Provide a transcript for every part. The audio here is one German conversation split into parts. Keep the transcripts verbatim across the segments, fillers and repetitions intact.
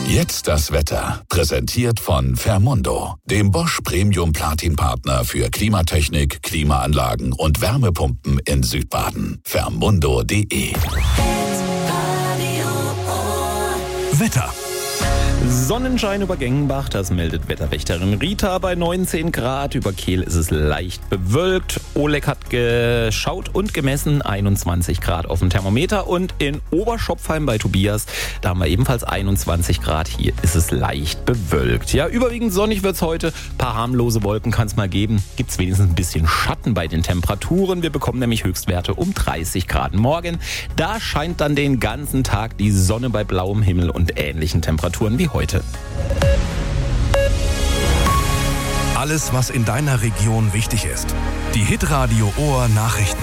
Jetzt das Wetter. Präsentiert von Fermundo, dem Bosch Premium Platin Partner für Klimatechnik, Klimaanlagen und Wärmepumpen in Südbaden. Fermundo punkt de. Wetter. Sonnenschein über Gengenbach, das meldet Wetterwächterin Rita bei neunzehn Grad. Über Kehl ist es leicht bewölkt. Oleg hat geschaut und gemessen, einundzwanzig Grad auf dem Thermometer. Und in Oberschopfheim bei Tobias, da haben wir ebenfalls einundzwanzig Grad. Hier ist es leicht bewölkt. Ja, überwiegend sonnig wird's heute. Ein paar harmlose Wolken kann es mal geben. Gibt's wenigstens ein bisschen Schatten bei den Temperaturen. Wir bekommen nämlich Höchstwerte um dreißig Grad morgen. Da scheint dann den ganzen Tag die Sonne bei blauem Himmel und ähnlichen Temperaturen wie heute. Alles, was in deiner Region wichtig ist. Die Hitradio Ohr Nachrichten.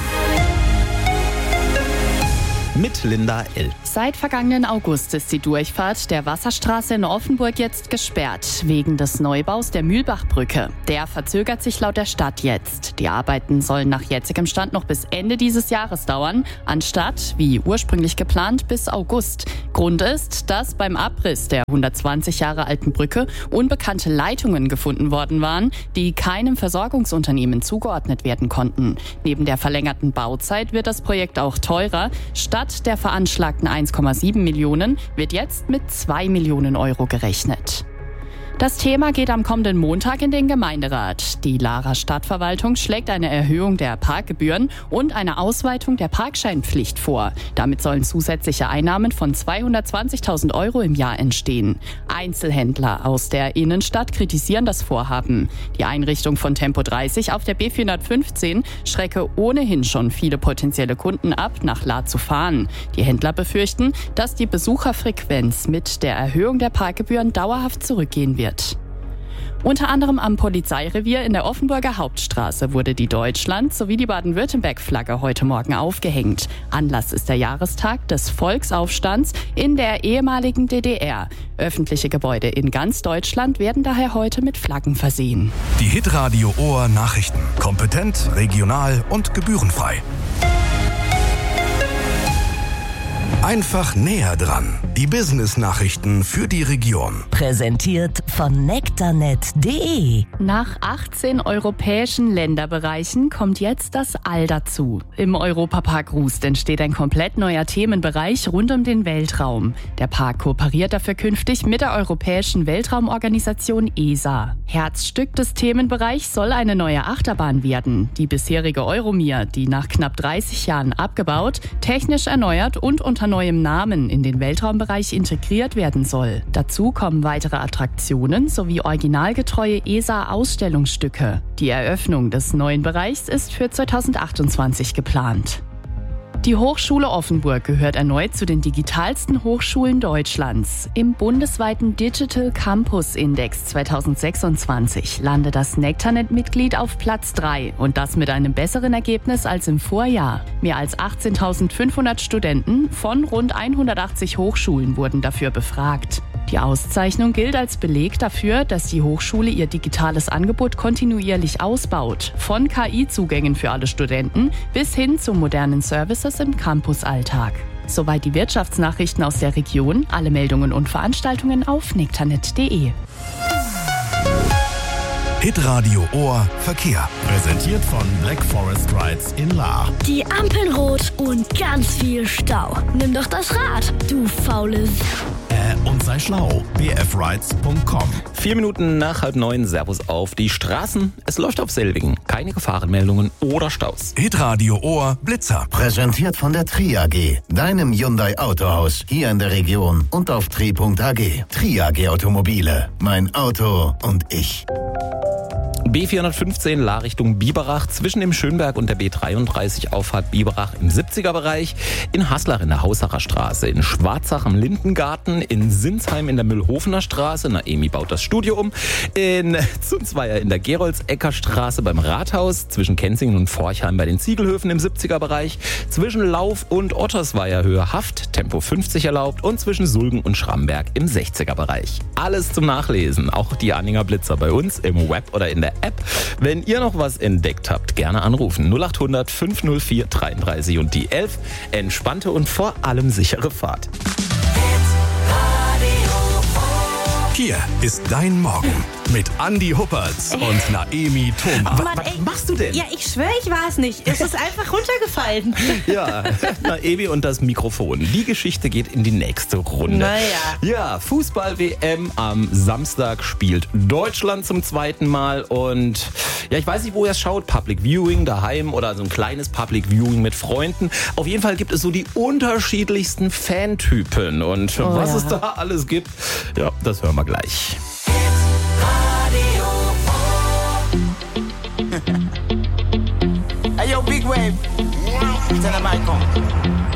Mit Linda L. Seit vergangenen August ist die Durchfahrt der Wasserstraße in Offenburg jetzt gesperrt, wegen des Neubaus der Mühlbachbrücke. Der verzögert sich laut der Stadt jetzt. Die Arbeiten sollen nach jetzigem Stand noch bis Ende dieses Jahres dauern, anstatt, wie ursprünglich geplant, bis August. Grund ist, dass beim Abriss der hundertzwanzig Jahre alten Brücke unbekannte Leitungen gefunden worden waren, die keinem Versorgungsunternehmen zugeordnet werden konnten. Neben der verlängerten Bauzeit wird das Projekt auch teurer. Statt der veranschlagten eins Komma sieben Millionen wird jetzt mit zwei Millionen Euro gerechnet. Das Thema geht am kommenden Montag in den Gemeinderat. Die Lahrer Stadtverwaltung schlägt eine Erhöhung der Parkgebühren und eine Ausweitung der Parkscheinpflicht vor. Damit sollen zusätzliche Einnahmen von zweihundertzwanzigtausend Euro im Jahr entstehen. Einzelhändler aus der Innenstadt kritisieren das Vorhaben. Die Einrichtung von Tempo dreißig auf der B vierhundertfünfzehn schrecke ohnehin schon viele potenzielle Kunden ab, nach Lahr zu fahren. Die Händler befürchten, dass die Besucherfrequenz mit der Erhöhung der Parkgebühren dauerhaft zurückgehen wird. Unter anderem am Polizeirevier in der Offenburger Hauptstraße wurde die Deutschland- sowie die Baden-Württemberg-Flagge heute Morgen aufgehängt. Anlass ist der Jahrestag des Volksaufstands in der ehemaligen D D R. Öffentliche Gebäude in ganz Deutschland werden daher heute mit Flaggen versehen. Die Hitradio Ohr Nachrichten. Kompetent, regional und gebührenfrei. Einfach näher dran. Die Business-Nachrichten für die Region. Präsentiert von nektarnet punkt de. Nach achtzehn europäischen Länderbereichen kommt jetzt das All dazu. Im Europapark Rust entsteht ein komplett neuer Themenbereich rund um den Weltraum. Der Park kooperiert dafür künftig mit der Europäischen Weltraumorganisation E S A. Herzstück des Themenbereichs soll eine neue Achterbahn werden. Die bisherige Euromir, die nach knapp dreißig Jahren abgebaut, technisch erneuert und unter neuem Namen in den Weltraumbereich integriert werden soll. Dazu kommen weitere Attraktionen sowie originalgetreue E S A-Ausstellungsstücke. Die Eröffnung des neuen Bereichs ist für zweitausendzweiundzwanzig geplant. Die Hochschule Offenburg gehört erneut zu den digitalsten Hochschulen Deutschlands. Im bundesweiten Digital Campus Index zweitausendsechsundzwanzig landet das nektarnet-Mitglied auf Platz drei und das mit einem besseren Ergebnis als im Vorjahr. Mehr als achtzehntausendfünfhundert Studenten von rund hundertachtzig Hochschulen wurden dafür befragt. Die Auszeichnung gilt als Beleg dafür, dass die Hochschule ihr digitales Angebot kontinuierlich ausbaut. Von K I-Zugängen für alle Studenten bis hin zu modernen Services im Campusalltag. Soweit die Wirtschaftsnachrichten aus der Region. Alle Meldungen und Veranstaltungen auf nektarnet punkt de. Hitradio Ohr Verkehr. Präsentiert von Black Forest Rides in Lahr. Die Ampeln rot und ganz viel Stau. Nimm doch das Rad, du faules. Äh, und sei schlau. b f rides punkt com. Vier Minuten nach halb neun, Servus auf die Straßen. Es läuft auf selbigen. Keine Gefahrenmeldungen oder Staus. Hitradio Ohr Blitzer. Präsentiert von der Tri A G, deinem Hyundai Autohaus hier in der Region und auf tri punkt a g. Tri A G Automobile. Mein Auto und ich. B vierhundertfünfzehn Lahr Richtung Biberach, zwischen dem Schönberg und der B dreiunddreißig Auffahrt Biberach im siebziger Bereich, in Haslach in der Hausacher Straße, in Schwarzach am Lindengarten, in Sinsheim in der Mühlhofener Straße, Naemi baut das Studio um, in Zunzweier in der Geroldsecker Straße beim Rathaus, zwischen Kenzingen und Forchheim bei den Ziegelhöfen im siebziger Bereich, zwischen Lauf und Ottersweier Höhe Haft, Tempo fünfzig erlaubt und zwischen Sulgen und Schramberg im sechziger Bereich. Alles zum Nachlesen, auch die Anhänger Blitzer bei uns im Web oder in der App. Wenn ihr noch was entdeckt habt, gerne anrufen. null acht hundert fünf null vier dreiunddreißig und die elf. Entspannte und vor allem sichere Fahrt. Hit Radio Hier ist dein Morgen mit Andi Huppertz und Naemi Thoma. Mann, ey. Was machst du denn? Ja, ich schwöre, ich war es nicht. Es ist einfach runtergefallen. Ja, Naemi und das Mikrofon. Die Geschichte geht in die nächste Runde. Naja. Ja, Fußball-W M am Samstag spielt Deutschland zum zweiten Mal. Und ja, ich weiß nicht, wo ihr es schaut. Public Viewing daheim oder so ein kleines Public Viewing mit Freunden. Auf jeden Fall gibt es so die unterschiedlichsten Fantypen. Und Oh, was ja. es da alles gibt, ja, das hören wir gleich. Hey yo, Big Wave. Tell them I come.